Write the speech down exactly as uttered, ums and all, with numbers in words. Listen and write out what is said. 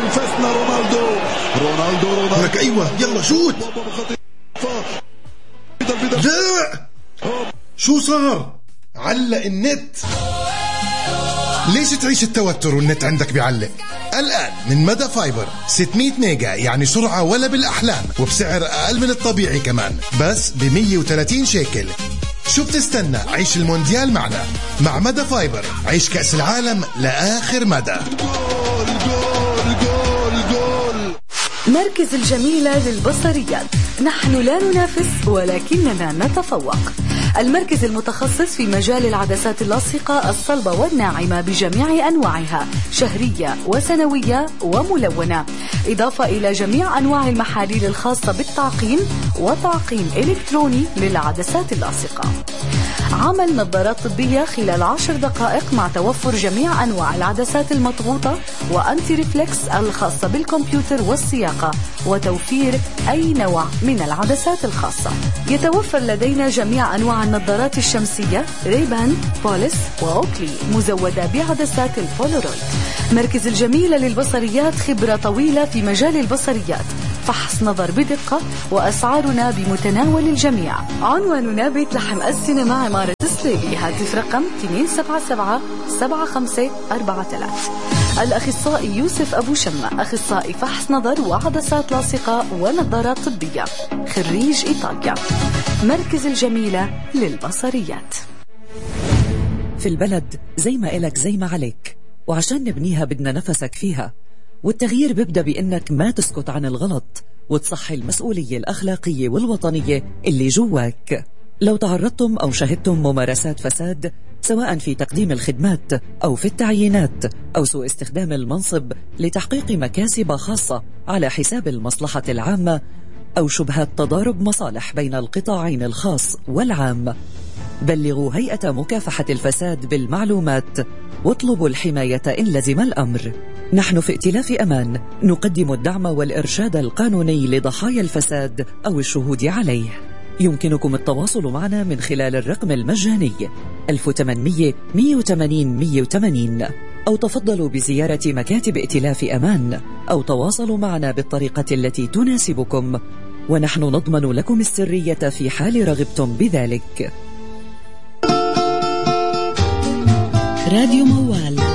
أنفسنا. رونالدو رونالدو رونالدو لك أيوة يلا شوت. لا شو صار؟ علق النت. ليش تعيش التوتر والنت عندك بيعلق؟ الآن من مدى فايبر ستمية ميجا، يعني سرعة ولا بالأحلام، وبسعر أقل من الطبيعي كمان، بس ب مية وثلاثين شيكل. شو بتستنى؟ عيش المونديال معنا. مع مدى فايبر عيش كأس العالم لآخر مدى. جول جول جول جول. مركز الجميلة للبصريات. نحن لا ننافس ولكننا نتفوق. المركز المتخصص في مجال العدسات اللاصقة الصلبة والناعمة بجميع أنواعها، شهرية وسنوية وملونة، إضافة إلى جميع أنواع المحاليل الخاصة بالتعقيم وتعقيم إلكتروني للعدسات اللاصقة. عمل نظارات طبية خلال عشر دقائق مع توفر جميع أنواع العدسات المضغوطة وأنتي ريفلكس الخاصة بالكمبيوتر والسياقة، وتوفير أي نوع من العدسات الخاصة. يتوفر لدينا جميع أنواع النظارات الشمسية ريبان، بوليس وأوكلي، مزودة بعدسات البولورويد. مركز الجميلة للبصريات خبرة طويلة في مجال البصريات، فحص نظر بدقة، وأسعارنا بمتناول الجميع. عنواننا بيت لحم السينما، عمارة السليلي. هاتف رقم اثنين سبعة سبعة سبعة خمسة أربعة ثلاثة. الأخصائي يوسف أبو شمة، أخصائي فحص نظر وعدسات لاصقة ونظارات طبية، خريج إيطاليا. مركز الجميلة للبصريات. في البلد زي ما إلك زي ما عليك، وعشان نبنيها بدنا نفسك فيها، والتغيير بيبدأ بأنك ما تسكت عن الغلط وتصحي المسؤولية الأخلاقية والوطنية اللي جواك. لو تعرضتم أو شهدتم ممارسات فساد، سواء في تقديم الخدمات أو في التعيينات أو سوء استخدام المنصب لتحقيق مكاسب خاصة على حساب المصلحة العامة، أو شبهات تضارب مصالح بين القطاعين الخاص والعام، بلغوا هيئة مكافحة الفساد بالمعلومات واطلبوا الحماية إن لزم الأمر. نحن في ائتلاف أمان نقدم الدعم والإرشاد القانوني لضحايا الفساد أو الشهود عليه. يمكنكم التواصل معنا من خلال الرقم المجاني ألف وثمانمية مية وثمانين مية وثمانين، أو تفضلوا بزيارة مكاتب ائتلاف أمان، أو تواصلوا معنا بالطريقة التي تناسبكم، ونحن نضمن لكم السرية في حال رغبتم بذلك. راديو موال.